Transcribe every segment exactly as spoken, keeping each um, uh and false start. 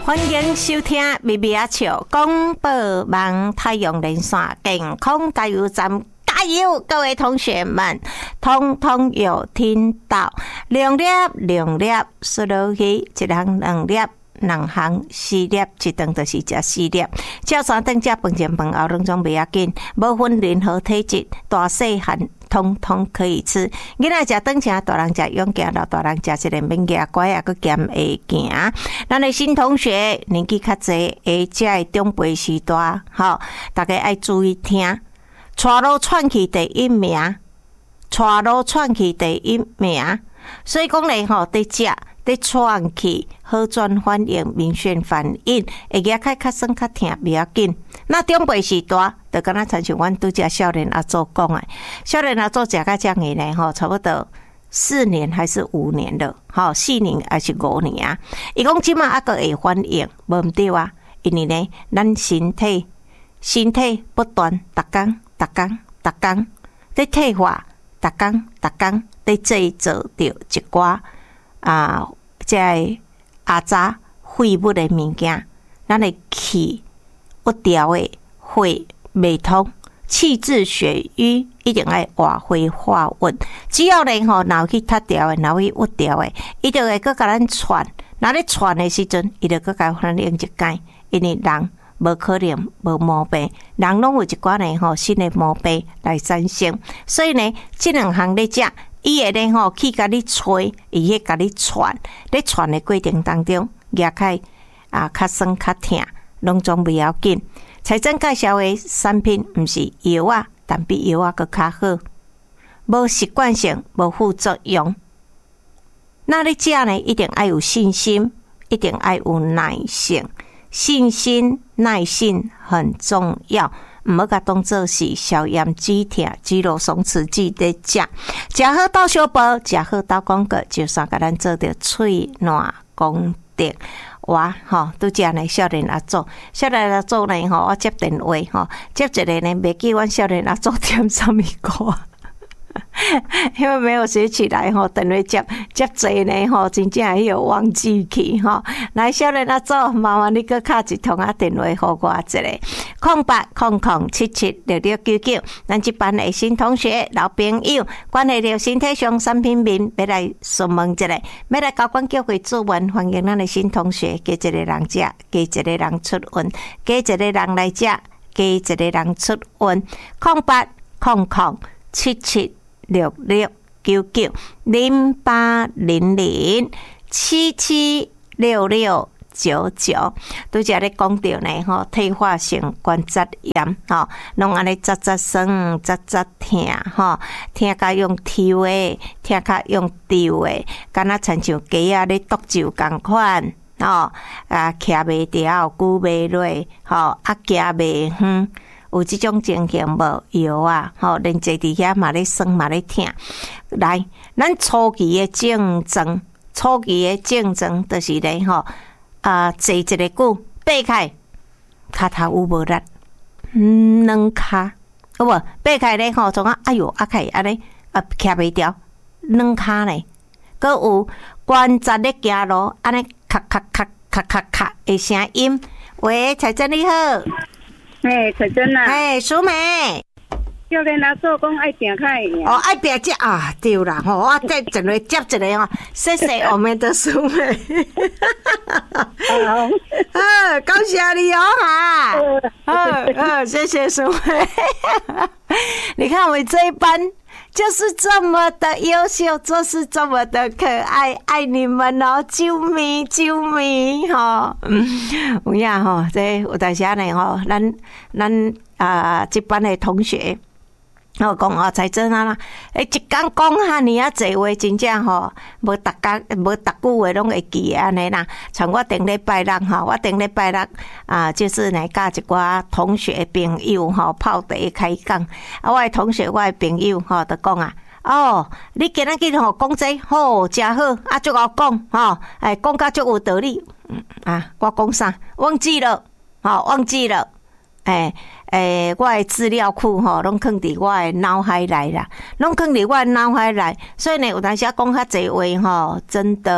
欢迎收听咪咪阿笑广播网太阳连线健康加油站，加油！各位同学们，通通有听到，两粒两粒输落去，一人两粒。两行四粒，一顿就是食四粒。照三顿食饭前饭后拢总袂要紧，无分任何体质，大细汉通通可以吃。囡仔食顿车，大人食勇行，老大人食一个免牙乖啊，佮兼会行。咱的新同学年纪较济，而且长辈时代，吼，大家爱注意听。带路窜去第一名，带路窜去第一名。所以讲咧，吼，伫食。在喘气、好转反应、明显反应，会牙开较酸较痛，袂要紧。那长辈时代，就敢若亲像阮拄则少年阿祖讲诶，少年阿祖食到这样呢，吼，差不多四年还是五年了，吼，四年还是五年啊？伊讲即马还个会反应，无毋对啊？因为呢，咱身体身体不断，逐工、逐工、逐工在退化，逐工、逐工在制造着一寡啊。即个阿早废物的物件，咱的气不调的血未通，气滞血瘀，一定要活血化温。只要呢吼，脑去塌掉的，脑去屈掉的，伊就会搁甲咱传。那咧传的时阵，伊就搁甲反应一解，因为人无可能无毛病，人拢有一寡呢吼新的毛病来产生。所以呢，这两项咧食。伊会咧吼去甲你吹，伊会甲你传，咧传的过程当中，牙开啊较酸较痛，拢总袂要紧。财政介绍的产品毋是药啊，但比药啊佫较好，无习惯性，无副作用。那你食呢，一定要有信心，一定要有耐性，信心、耐性很重要。毋好甲当做是消炎止痛、肌肉松弛剂在食，食好到小报，食好到广告，就算甲咱做着喙烂功德。哇，吼，拄则呢少年阿祖，少年阿祖呢吼，我接电话吼，接一个呢，袂记阮少年阿祖点啥物歌。因为没有学起来吼，等于接接济呢吼，真正还有忘记去吼。来，少年阿祖，麻烦你搁敲一通啊电话互我一个，空八空空七七六六九九。咱这班的新同学、老朋友，关系到身体上产品面，要来询问一下，要来交管叫会主文，欢迎咱的新同学，加一个人食，加一个人出运，加一个人来食，加一个人出运。空八空空七七。六六九九零八零零七七六六九九，拄则咧讲到呢吼，退化性关节炎吼，拢安尼扎扎酸、扎扎痛吼，听甲用抽诶，听甲用丢诶，敢若亲像鸡仔咧剁酒共款吼，啊，徛袂牢，久袂落吼，啊，行袂远。有即种情形无药啊？吼，连坐伫遐嘛咧酸嘛咧痛。来，咱初期的症状，初期的症状就是咧吼啊，坐一个久，爬开，骹头有无力，嗯，软骹，有无？爬开咧吼，从啊，哎哟，啊开安尼啊，徛袂牢，软骹咧，佮有关节咧行路，安尼咔咔咔咔咔咔的声音。喂，彩珍你好。 哎，彩珍啊！ 哎，淑美， 少年阿祖讲爱拼开哦，爱拼这啊，对啦吼，我再一个接一个哦，谢谢我们的淑美， 好， 啊，恭喜你哦哈，嗯嗯，谢谢淑美，你看我们这一班就是这么的优秀，就是这么的可爱，爱你们哦，救命救命哈！有影吼，这有当时呢吼，咱咱啊这班的同学。我讲哦，才真啊啦！诶，一讲讲哈尼啊，济话真正吼，无逐工无逐句话拢会记安尼啦。像我顶礼拜六吼，我顶礼拜六啊，就是来甲一寡同学朋友吼泡茶开讲。啊，我的同学，我的朋友吼，就讲啊，哦，你今仔日吼讲这好真好，啊，足够讲吼，哎，讲甲足有道理。嗯啊，我讲啥？忘记了，吼，忘记了。诶诶，我的资料库吼，拢放伫我的脑海内啦，拢放伫我的脑海内。所以呢，有当时讲较济话吼，真的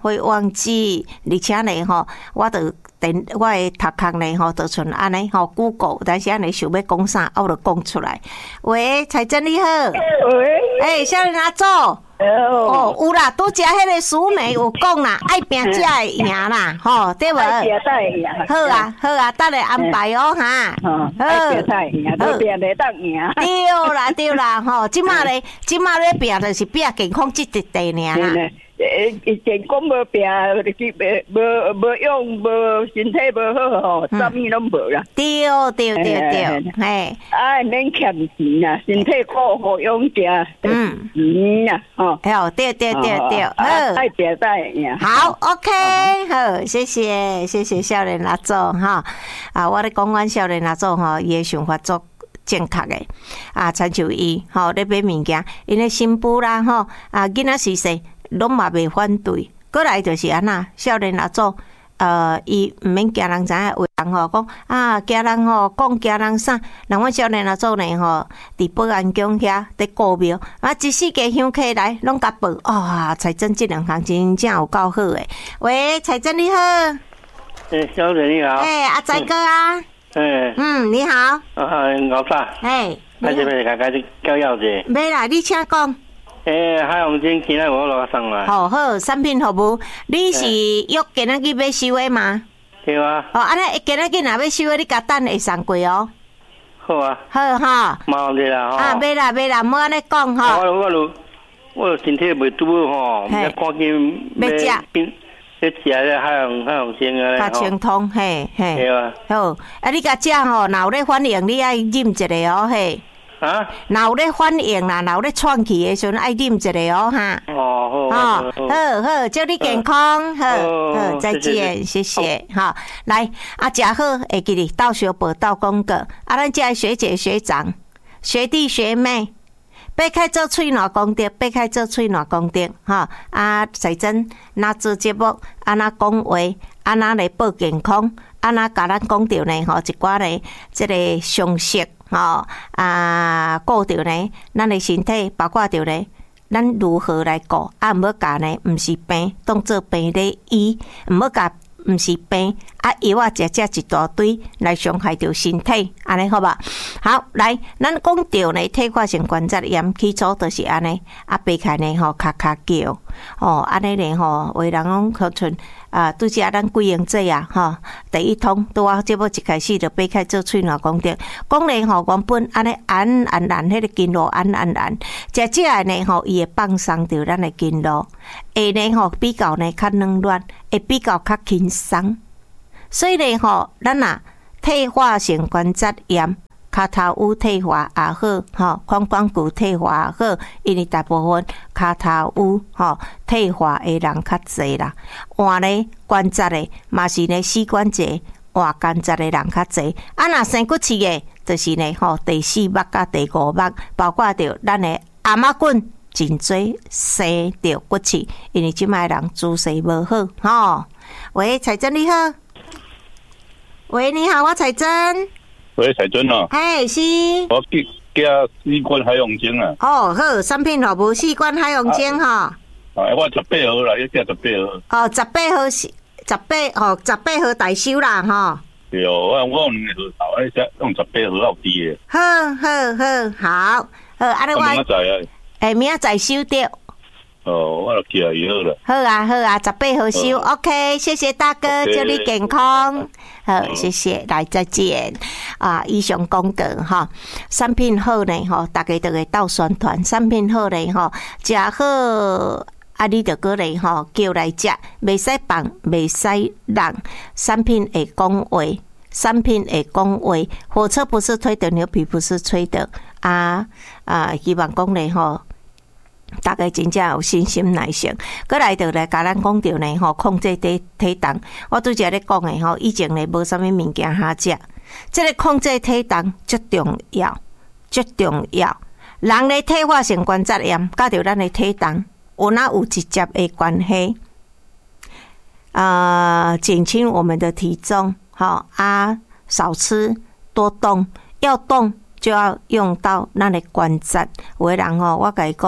会忘记，而且呢吼，我著电我的头壳呢吼，就像安尼吼 Google， 但是安尼想要讲啥，我就讲出来。喂，彩珍你好。 喂。 诶，少年阿祖。哦，有啦，拄则迄个淑美有讲啦，爱拼才会赢啦，吼，对无？ 爱拼才会赢。 好啊，好啊，等下安排哦，哈。 好，爱拼才会赢，都拼袂当赢。 对啦，对啦，吼，即马咧，即马咧拼就是拼健康即一地尔啦。 诶，健康无拼，无无无用，无身体无好吼，啥物拢无啦。 对对对对，嘿。 啊，免欠钱啊，身体好好养家。嗯嗯呀，吼。 哦，对对对对，好。 爱拼才会赢。 好 ，OK， 好，谢谢谢谢少年阿祖哈。啊，我咧讲阮少年阿祖吼，伊诶想法足正确诶。啊，亲像伊吼咧买物件，因诶新妇啦吼，啊囡仔时细。拢嘛袂反对，过来就是安那少年阿祖，呃，伊毋免惊人知影，有人吼讲啊，惊人吼讲惊人啥？人阮少年阿祖呢吼，伫保安宫遐伫顾庙，啊，一世界乡客来拢甲报，啊，彩珍这两项真正有够好诶。喂，彩珍你好。 诶，小姐你好。 诶，阿仔哥啊。 诶。 嗯，你好。 啊，牛啥？ 诶。 还是要甲家教要者？ 没啦，你请讲。 诶，海洋金今仔我落送来。 好好，产品服务，你是约今仔日要收的吗？ 对啊。 哦，安尼今仔日若要收的，你甲等会送过哦。 好啊。 好哈。 冇问题啦吼。 啊，袂啦袂啦，莫安尼讲吼。 我我我我身体袂拄好吼，要赶紧要食。 要食咧海洋海洋精啊。 较清通嘿嘿。 对啊。 好，啊你甲食吼，若有咧反应，你爱啉一个哦嘿。 啊， 若有咧反应啦，若有咧喘气的时阵，爱啉一个哦哈。 哦，好， 好，好，好，祝你健康，好，好，再见，谢谢，好，来，啊，食好，会记哩，到小报到广告，啊，咱这学姐学长、学弟学妹，掰开做喙暖功德，掰开做喙暖功德，哈，啊，彩珍，那做节目，啊，那讲话，啊，那来报健康，啊，那甲咱讲到呢，吼，一寡呢，这个常识。哦啊，顾着呢，咱的身体，包括着呢，咱如何来顾？啊，毋要甲呢，毋是病，当做病咧医，毋要甲，毋是病，啊，药啊，食食一大堆来伤害着身体，安尼好吧？好，来，咱讲着呢，退化性关节炎起初就是安尼，啊，掰开呢吼，咔咔叫，哦，安尼呢吼，有人讲可像。啊，拄则咱贵英姐啊，吼，第一通拄啊，节目一开始就掰开做喙暖功德，讲咧吼，原本安尼按按按，迄个经络按按按，食食诶呢吼，伊会放松着咱诶经络，会呢吼比较呢较软软，会比较较轻松，所以呢吼，咱啊退化性关节炎。骹头有退化也好，吼，髋关节退化也好，因为大部分骹头有吼退化的人较侪啦。换咧关节的，嘛是呢膝关节换关节的人较侪。啊，若生骨刺的，就是呢吼第四目甲第五目，包括着咱的阿妈棍真侪生着骨刺，因为即摆人姿势无好，吼。喂，彩珍你好。喂，你好，我彩珍。 喂，彩珍哦， 嘿，是， 我寄寄四罐海洋精啊。 哦，好，产品服务四罐海洋精吼。 啊，我十八号啦，要寄十八号。 哦，十八号是十八，哦，十八号代收啦，吼。 对哦，我我用两个号头，你用十八号好啲嘅。 好，好，好，好，好，安尼我。 明仔载啊。 诶，明仔载收到。 哦，我就寄来以后了。 好啊，好啊，十八号收 ，OK， 谢谢大哥，祝你健康。好，谢谢，来再见。啊，以上讲到哈，产品好呢，吼，大家都会斗宣传，产品好呢，吼，食好，啊，你就过来吼，叫来食，袂使放，袂使让，产品会讲话。产品会讲话，火车不是推的，牛皮不是吹的啊啊！希望讲呢吼。大概真正有信心耐性，过来就来甲咱讲着呢吼，控制体体重。我拄则咧讲诶吼，以前咧无啥物物件好食，即个控制体重足重要，足重要。人咧退化性关节炎，甲着咱诶体重有哪有直接诶关系？呃，减轻我们的体重，好啊，少吃多动，要动。就要用到咱的关节，有的人吼，我甲伊讲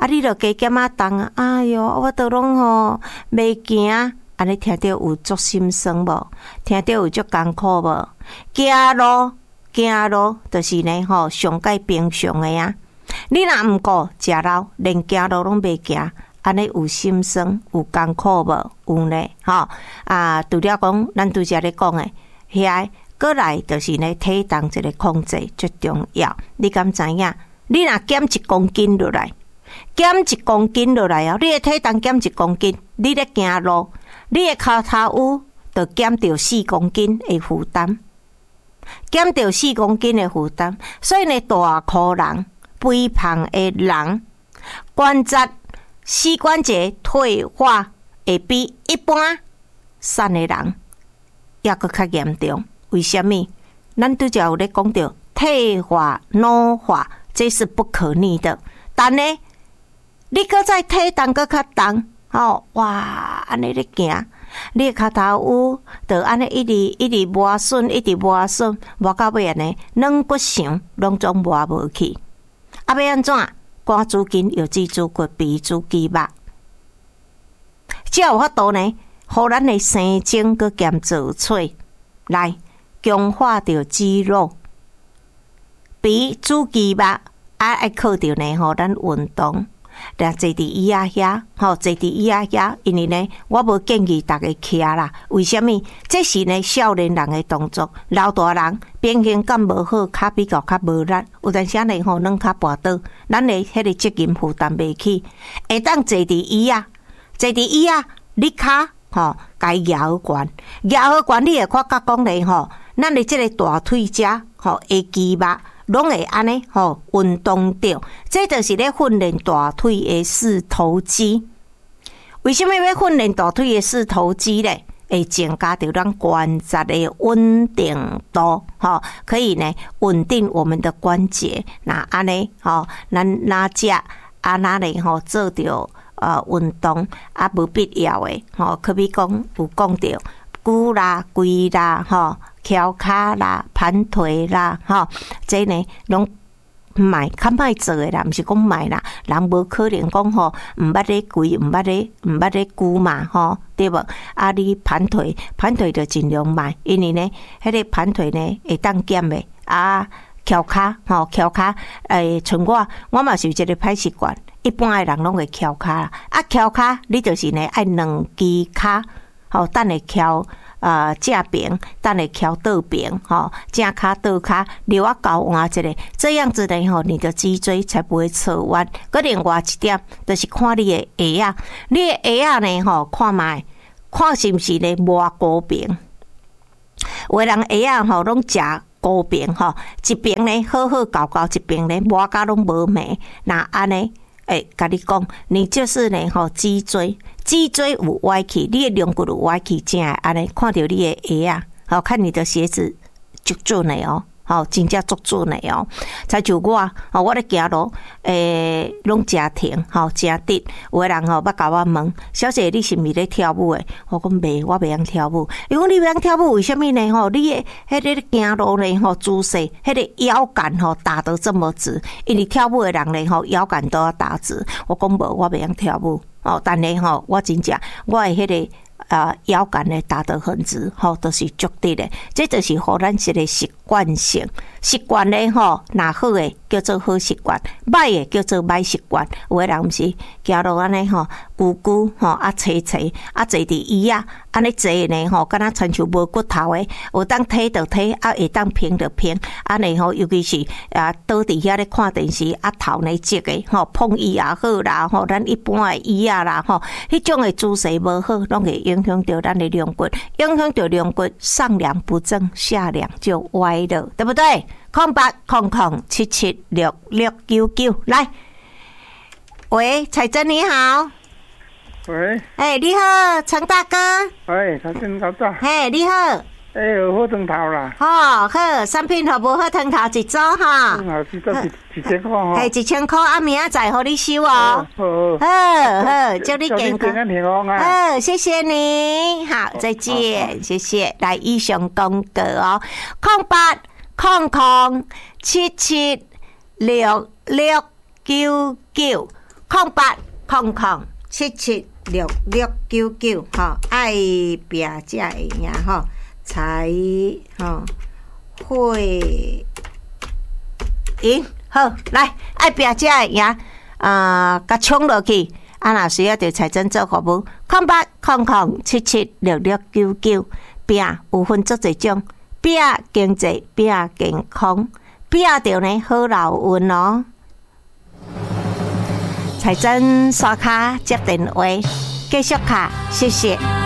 啊，你著加减啊重啊，哎哟，我都拢吼袂行，安尼听到有足心酸无？听到有足艰苦无？行路行路，就是呢吼上界平常诶啊。你若毋过食老，连行路拢袂行，安尼有心酸有艰苦无？有呢吼啊！除了讲咱拄则咧讲诶，遐过来就是呢体重一个控制最重要。你敢知影？你若减一公斤落来，减一公斤落来哦，你诶体重减一公斤，你咧行路，你诶骹头有就减掉四公斤诶负担，减掉四公斤诶负担。所以呢，大箍人、肥胖诶人，关节、膝关节退化会比一般瘦诶人抑阁较严重。为什么？咱拄则有咧讲到退化、老化。这是不可逆的，但呢，你搁再体重搁较重，哦，哇，安尼咧行，你骹头有，就安尼一直一直磨损，一直磨损，磨到尾安尼，软骨肠拢总磨无去。啊，要安怎？肝主筋、腰椎主骨、脾主肌肉，才有法度呢，互咱的生精搁兼造喙来强化着肌肉。鼻主肌肉啊，爱靠着呢吼，咱运动，来坐伫椅仔遐，吼，坐伫椅仔遐，因为呢，我无建议大家徛啦。为什么？这是呢少年人的动作，老大人平衡感无好，骹比较较无力，有阵时呢吼，软骹跋倒，咱的迄个责任负担袂起，会当坐伫椅仔，坐伫椅仔，你骹吼，该摇悬，摇悬，你会发觉讲咧吼，咱的这个大腿遮吼，的肌肉。拢会安尼吼运动着，这就是咧训练大腿的四头肌。为什么要训练大腿的四头肌咧？会增加着咱关节的稳定度，吼，可以呢稳定我们的关节。那安尼吼，咱哪只啊哪里吼做着呃运动啊无必要的吼，可比讲有讲着骨啦、龟啦，吼。翘骹啦、盘腿啦，吼，这呢拢毋卖，较歹做诶啦，毋是讲卖啦，人无可能讲吼，毋捌咧跪，毋捌咧，毋捌咧鼓嘛，吼，对无？啊，你盘腿，盘腿就尽量卖，因为呢，迄个盘腿呢会当减诶，啊，翘骹，吼，翘骹，诶，像我，我嘛是有一个歹习惯，一般诶人拢会翘骹啦，啊，翘骹，你就是呢爱两支骹，吼，等下翘。啊，正平，等下翘倒平，吼，正骹倒骹，留啊高换一个，这样子呢，吼，你的脊椎才不会侧弯。佮另外一点，就是看你的鞋啊，你的鞋啊呢，吼，看卖，看是毋是呢磨高平。有的人鞋啊，吼，拢食高平，吼，一边呢好好搞搞，一边呢磨甲拢无美，那安尼。诶，甲你讲，你就是呢吼，脊椎脊椎有歪去，你的龙骨有歪去，正安尼看到你的鞋啊，好看你的鞋子足准的哦，好真正足准的哦。才像我，哦，我咧行路，诶，拢真停，吼，真直。有个人吼，捌甲我问，小姐你是毋是咧跳舞的？我讲袂，我袂晓跳舞。伊讲你袂晓跳舞，为什么呢？吼，你的迄个行路呢，吼姿势，迄个腰杆吼打得这么直，因为跳舞的人呢，吼腰杆都要打直。我讲无，我袂晓跳舞。哦，但是吼，我真正我的迄个。啊，腰杆呢打得很直，吼，都是足直的。这就是互咱一个习惯性，习惯呢，吼，若好诶叫做好习惯，歹诶叫做歹习惯。有诶人毋是行路安尼吼，咕咕吼啊，斜斜啊，坐伫椅啊，安尼坐呢吼，敢若亲像无骨头诶，有当推就推，啊，会当平就平，安尼吼，尤其是啊，倒伫遐咧看电视，啊头呢直诶，吼，碰椅也好啦，吼，咱一般诶椅啊啦，吼，迄种诶姿势无好，拢会影响到咱的龙骨，影响到龙骨，上梁不正，下梁就歪了，对不对？空八空空七七六六九九，来，喂，彩珍你好， 喂， 哎、欸，你好，陈大哥， 哎，陈真老大， 哎，你好， 哎，有好汤头啦， 哦，好，产品好无好汤头一组哈， 好，一组一一千块哈， 系一千块，啊，明仔载互你收哦， 好， 好好，祝你健康， 平安啊， 好，谢谢你，好，再见，谢谢，来以上公告哦，空八空空七七六六九九。 空八空空七七六六九九吼，爱拼才会赢吼，才吼会赢。好，来爱拼才会赢，啊，甲冲落去。啊，若需要着财政做服务，空八空空七七六六九九，拼有分足侪种，拼经济，拼健康，拼着呢好老运哦。财政刷卡接电话，继续卡，谢谢。